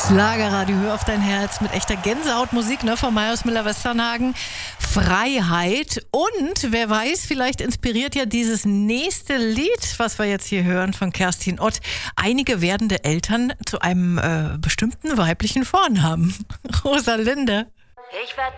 Schlagerradio, hör auf dein Herz mit echter Gänsehautmusik, ne, von Myers Müller-Westernhagen. Freiheit. Und wer weiß, vielleicht inspiriert ja dieses nächste Lied, was wir jetzt hier hören von Kerstin Ott, einige werdende Eltern zu einem bestimmten weiblichen Vornamen. Rosalinde. Ich werd